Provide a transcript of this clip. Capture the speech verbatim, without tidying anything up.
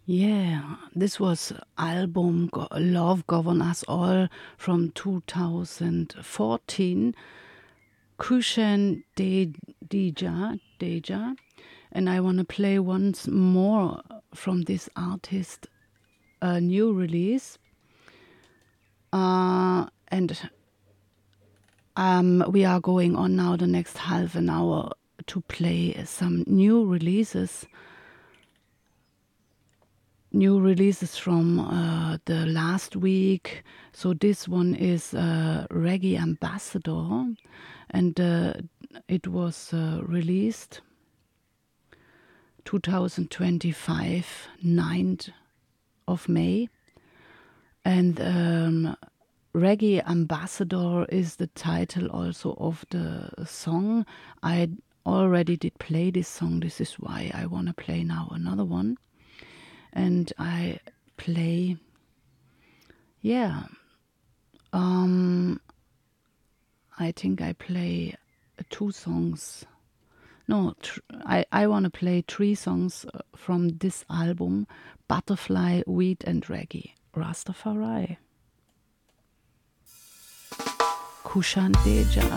Yeah, this was album Go- Love Govern Us All from two thousand fourteen. Kushan De- Deja, Deja. And I want to play once more from this artist, a new release. Uh, and um, we are going on now the next half an hour to play some new releases. New releases from uh, the last week. So this one is uh, Reggae Ambassador, and uh, it was uh, released twenty twenty-five, ninth of May. And um, Reggae Ambassador is the title also of the song. I already did play this song. This is why I want to play now another one. And I play, yeah, um, I think I play two songs. No, tr- I, I want to play three songs uh, from this album, Butterfly, Weed and Reggae, Rastafari. Kushan Deja.